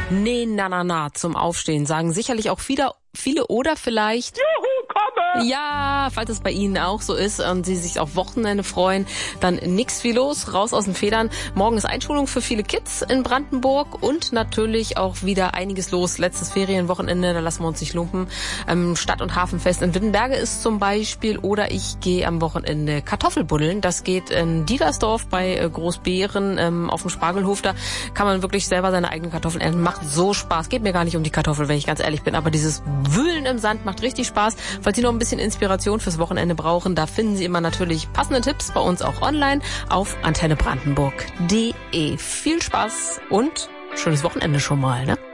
Nee, na, na, na, zum Aufstehen sagen sicherlich auch wieder viele oder vielleicht... Juhu, komme! Ja, falls es bei Ihnen auch so ist und Sie sich auf Wochenende freuen, dann nix wie los, raus aus den Federn. Morgen ist Einschulung für viele Kids in Brandenburg und natürlich auch wieder einiges los. Letztes Ferienwochenende, da lassen wir uns nicht lumpen. Stadt- und Hafenfest in Wittenberge ist zum Beispiel, oder ich gehe am Wochenende Kartoffelbuddeln. Das geht in Diedersdorf bei Großbeeren auf dem Spargelhof. Da kann man wirklich selber seine eigenen Kartoffeln ernten. Macht so Spaß. Geht mir gar nicht um die Kartoffel, wenn ich ganz ehrlich bin, aber dieses Wühlen im Sand macht richtig Spaß. Falls Sie noch ein bisschen Inspiration fürs Wochenende brauchen, da finden Sie immer natürlich passende Tipps bei uns auch online auf antennebrandenburg.de. Viel Spaß und schönes Wochenende schon mal, ne?